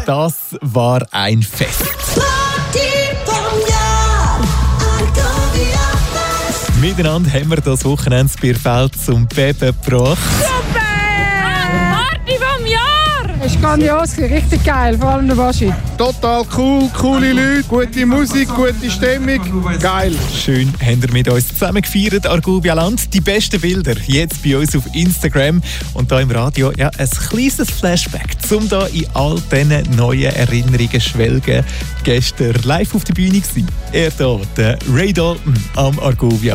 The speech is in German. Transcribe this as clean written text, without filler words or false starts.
Das war ein Fest. Miteinander haben wir das Wochenende das Bierfeld zum Beben gebracht. Super! Party vom Jahr! Es ist grandios, richtig geil, vor allem der Baschi. Total cool, coole Leute, gute Musik, gute Stimmung, geil. Schön, habt ihr mit uns zusammen gefeiert, Argubia Land. Die besten Bilder jetzt bei uns auf Instagram und hier im Radio ja, ein kleines Flashback, um da in all diesen neuen Erinnerungen schwelgen. Gestern live auf der Bühne gewesen. Er hier, der Ray Dalton am Argubia.